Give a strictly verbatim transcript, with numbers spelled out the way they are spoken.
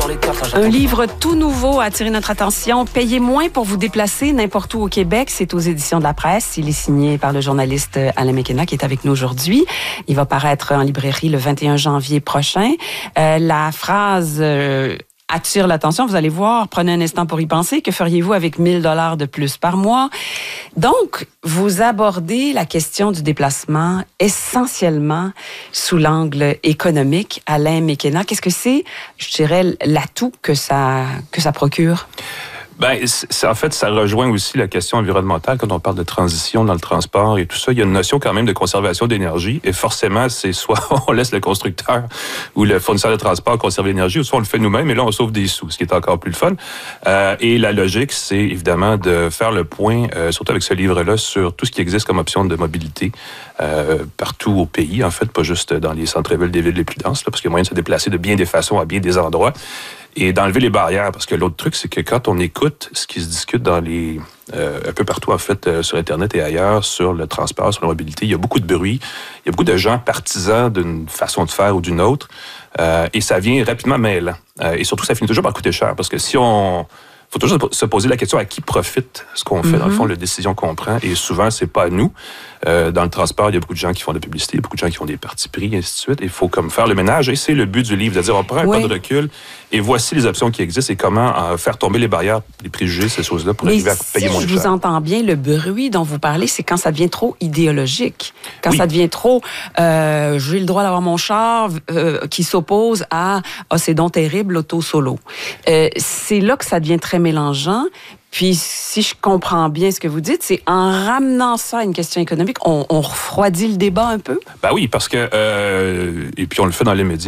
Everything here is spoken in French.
Un livre tout nouveau a attiré notre attention. Payez moins pour vous déplacer n'importe où au Québec. C'est aux éditions de La Presse. Il est signé par le journaliste Alain McKenna qui est avec nous aujourd'hui. Il va paraître en librairie le vingt et un janvier prochain. Euh, la phrase... Euh, attire l'attention. Vous allez voir, prenez un instant pour y penser. Que feriez-vous avec mille dollars de plus par mois? Donc, vous abordez la question du déplacement essentiellement sous l'angle économique. Alain McKenna, qu'est-ce que c'est, je dirais, l'atout que ça, que ça procure? Ben, c'est, en fait, ça rejoint aussi la question environnementale quand on parle de transition dans le transport et tout ça. Il y a une notion quand même de conservation d'énergie et forcément, c'est soit on laisse le constructeur ou le fournisseur de transport conserver l'énergie ou soit on le fait nous-mêmes et là, on sauve des sous, ce qui est encore plus le fun. Euh, et la logique, c'est évidemment de faire le point, euh, surtout avec ce livre-là, sur tout ce qui existe comme option de mobilité euh, partout au pays, en fait, pas juste dans les centres-villes des villes les plus denses, là, parce qu'il y a moyen de se déplacer de bien des façons à bien des endroits. Et d'enlever les barrières, parce que l'autre truc, c'est que quand on écoute ce qui se discute dans les euh, un peu partout, en fait, euh, sur Internet et ailleurs, sur le transport, sur la mobilité, il y a beaucoup de bruit, il y a beaucoup de gens partisans d'une façon de faire ou d'une autre, euh, et ça vient rapidement mêlant. Euh, et surtout, ça finit toujours par coûter cher, parce que si on... faut toujours se poser la question à qui profite ce qu'on fait, mm-hmm. dans le fond, la décision qu'on prend. Et souvent, c'est pas à nous. Euh, dans le transport, il y a beaucoup de gens qui font de la publicité, beaucoup de gens qui font des partis pris, et ainsi de suite. Il faut comme faire le ménage. Et c'est le but du livre, c'est-à-dire on prend un oui. pas de recul et voici les options qui existent et comment euh, faire tomber les barrières, les préjugés, ces choses-là, pour Mais arriver à si payer moins cher. Je vous entends bien, le bruit dont vous parlez, c'est quand ça devient trop idéologique. Quand oui. ça devient trop, euh, j'ai le droit d'avoir mon char euh, qui s'oppose à « Ah, c'est donc terrible, l'auto-solo euh, ». C'est là que ça devient très mélangeant. Puis, si je comprends bien ce que vous dites, c'est en ramenant ça à une question économique, on, on refroidit le débat un peu? Ben oui, parce que... Euh, et puis, on le fait dans les médias.